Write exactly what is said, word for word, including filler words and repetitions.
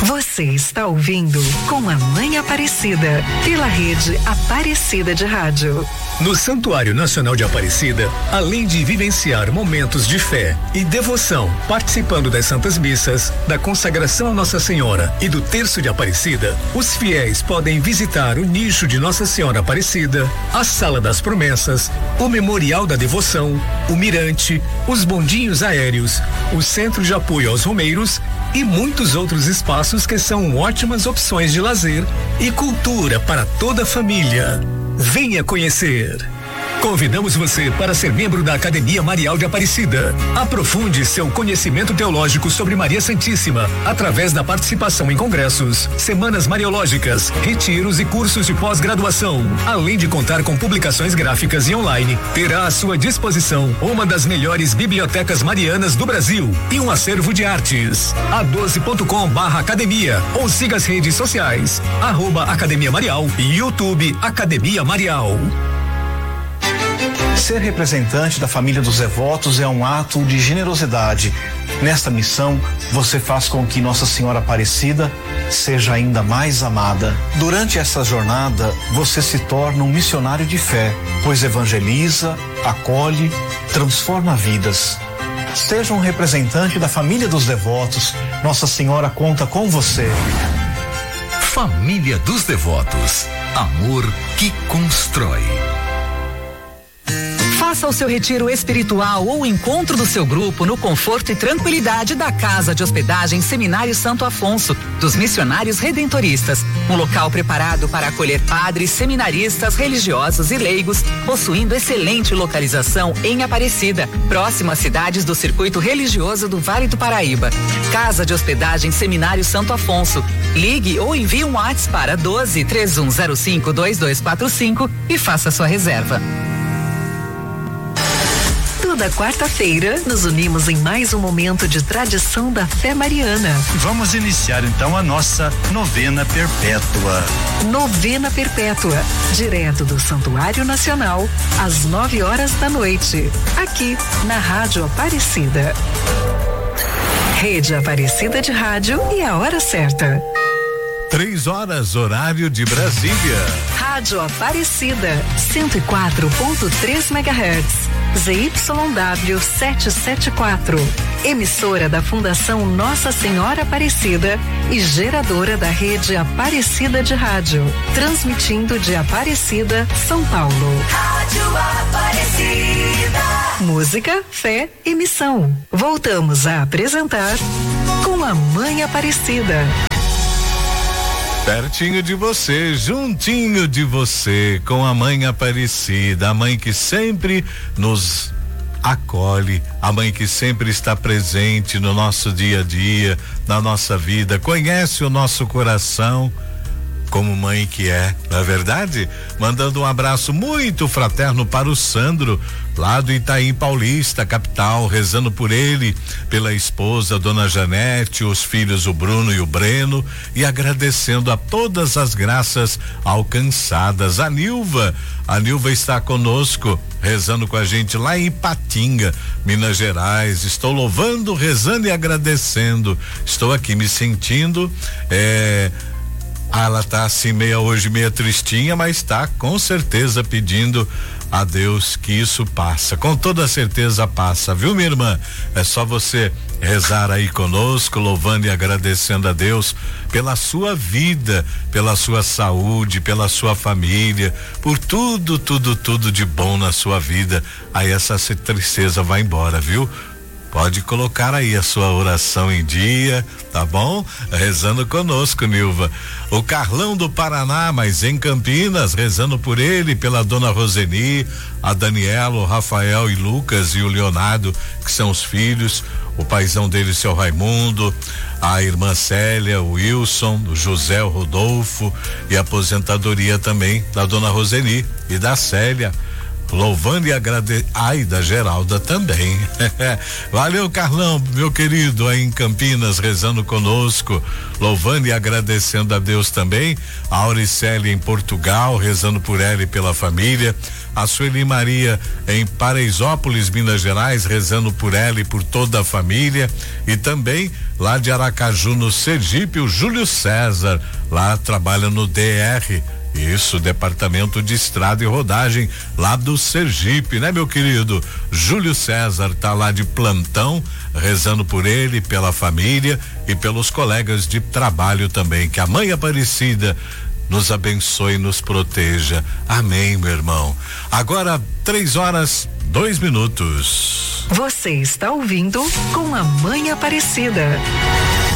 Você está ouvindo Com a Mãe Aparecida, pela rede Aparecida de Rádio. No Santuário Nacional de Aparecida, além de vivenciar momentos de fé e devoção, participando das Santas Missas, da consagração a Nossa Senhora e do Terço de Aparecida, os fiéis podem visitar o nicho de Nossa Senhora Aparecida, a Sala das Promessas, o Memorial da Devoção, o Mirante, os bondinhos aéreos, o Centro de Apoio aos Romeiros e muitos outros espaços que são ótimas opções de lazer e cultura para toda a família. Venha conhecer. Convidamos você para ser membro da Academia Marial de Aparecida. Aprofunde seu conhecimento teológico sobre Maria Santíssima através da participação em congressos, semanas mariológicas, retiros e cursos de pós-graduação. Além de contar com publicações gráficas e online, terá à sua disposição uma das melhores bibliotecas marianas do Brasil e um acervo de artes. a doze ponto com barra academia ou siga as redes sociais, arroba Academia Marial e YouTube Academia Marial. Ser representante da família dos devotos é um ato de generosidade. Nesta missão, você faz com que Nossa Senhora Aparecida seja ainda mais amada. Durante essa jornada, você se torna um missionário de fé, pois evangeliza, acolhe, transforma vidas. Seja um representante da família dos devotos. Nossa Senhora conta com você. Família dos Devotos. Amor que constrói. Faça o seu retiro espiritual ou o encontro do seu grupo no conforto e tranquilidade da Casa de Hospedagem Seminário Santo Afonso, dos Missionários Redentoristas. Um local preparado para acolher padres, seminaristas, religiosos e leigos, possuindo excelente localização em Aparecida, próximo às cidades do circuito religioso do Vale do Paraíba. Casa de Hospedagem Seminário Santo Afonso. Ligue ou envie um WhatsApp para doze, três um zero cinco, dois dois quatro cinco e faça sua reserva. Toda quarta-feira, nos unimos em mais um momento de tradição da fé mariana. Vamos iniciar então a nossa novena perpétua. Novena perpétua, direto do Santuário Nacional, às nove horas da noite, aqui na Rádio Aparecida. Rede Aparecida de Rádio e a hora certa. Três horas, horário de Brasília. Rádio Aparecida, cento e quatro ponto três megahertz. Z Y W setecentos e setenta e quatro, emissora da Fundação Nossa Senhora Aparecida e geradora da rede Aparecida de Rádio, transmitindo de Aparecida, São Paulo. Rádio Aparecida. Música, fé e missão. Voltamos a apresentar Com a Mãe Aparecida. Pertinho de você, juntinho de você, com a Mãe Aparecida, a mãe que sempre nos acolhe, a mãe que sempre está presente no nosso dia a dia, na nossa vida, conhece o nosso coração, como mãe que é, não é verdade? Mandando um abraço muito fraterno para o Sandro, lá do Itaim Paulista, capital, rezando por ele, pela esposa, Dona Janete, os filhos, o Bruno e o Breno, e agradecendo a todas as graças alcançadas. A Nilva, a Nilva está conosco, rezando com a gente lá em Ipatinga, Minas Gerais. Estou louvando, rezando e agradecendo. Estou aqui me sentindo, é, Ah, ela tá assim meia hoje, meia tristinha, mas tá com certeza pedindo a Deus que isso passa. Com toda certeza passa, viu, minha irmã? É só você rezar aí conosco, louvando e agradecendo a Deus pela sua vida, pela sua saúde, pela sua família, por tudo, tudo, tudo de bom na sua vida. Aí essa tristeza vai embora, viu? Pode colocar aí a sua oração em dia, tá bom? Rezando conosco, Nilva. O Carlão do Paraná, mas em Campinas, rezando por ele, pela dona Roseni, a Daniela, o Rafael e Lucas e o Leonardo, que são os filhos, o paizão dele, seu Raimundo, a irmã Célia, o Wilson, o José, o Rodolfo e a aposentadoria também da dona Roseni e da Célia. Louvando e agradecendo. Ai, da Geralda também. Valeu, Carlão, meu querido, aí em Campinas, rezando conosco, louvando e agradecendo a Deus também. A Auricélia em Portugal, rezando por ela e pela família. a Sueli Maria em Paraisópolis, Minas Gerais, rezando por ela e por toda a família, e também lá de Aracaju, no Sergipe, o Júlio César, lá trabalha no D R. Isso, Departamento de Estrada e Rodagem, lá do Sergipe, né, meu querido? Júlio César tá lá de plantão, rezando por ele, pela família e pelos colegas de trabalho também. Que a Mãe Aparecida nos abençoe e nos proteja. Amém, meu irmão. Agora, três horas, dois minutos. Você está ouvindo Com a Mãe Aparecida.